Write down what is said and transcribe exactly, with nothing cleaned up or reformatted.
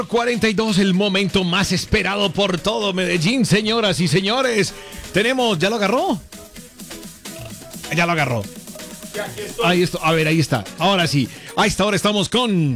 cuarenta y dos, el momento más esperado por todo Medellín, señoras y señores. Tenemos, ¿ya lo agarró? Ya lo agarró. Ahí está, a ver, ahí está. Ahora sí, a esta hora estamos con